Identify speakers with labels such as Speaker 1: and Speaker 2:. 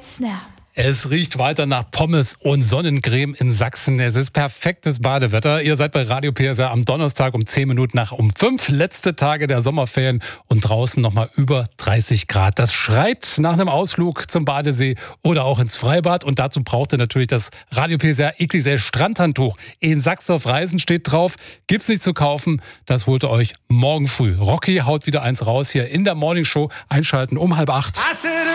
Speaker 1: It's Snap.
Speaker 2: Es riecht weiter nach Pommes und Sonnencreme in Sachsen. Es ist perfektes Badewetter. Ihr seid bei Radio PSR am Donnerstag um 10 Minuten nach um 5. Letzte Tage der Sommerferien und draußen nochmal über 30 Grad. Das schreit nach einem Ausflug zum Badesee oder auch ins Freibad. Und dazu braucht ihr natürlich das Radio PSR XXL Strandhandtuch. In Sachsen auf Reisen steht drauf. Gibt's nicht zu kaufen. Das holt ihr euch morgen früh. Rocky haut wieder eins raus hier in der Morningshow. Einschalten um 7:30.